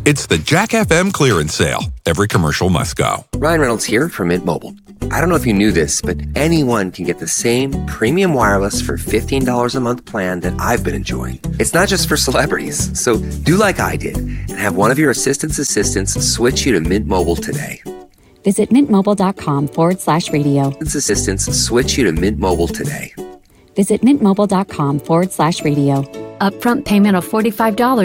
It's the Jack FM clearance sale. Every commercial must go. Ryan Reynolds here from Mint Mobile. I don't know if you knew this, but anyone can get the same premium wireless for $15 a month plan that I've been enjoying. It's not just for celebrities. So do like I did and have one of your assistants switch you to Mint Mobile today. Visit mintmobile.com/radio. Assistants switch you to Mint Mobile today. Visit mintmobile.com/radio. Upfront payment of $45